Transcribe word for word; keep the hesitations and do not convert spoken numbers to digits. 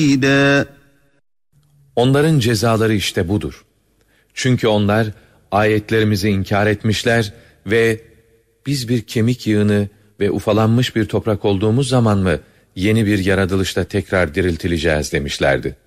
Onların cezaları işte budur. Çünkü onlar ayetlerimizi inkar etmişler ve biz bir kemik yığını ve ufalanmış bir toprak olduğumuz zaman mı yeni bir yaratılışta tekrar diriltileceğiz demişlerdi.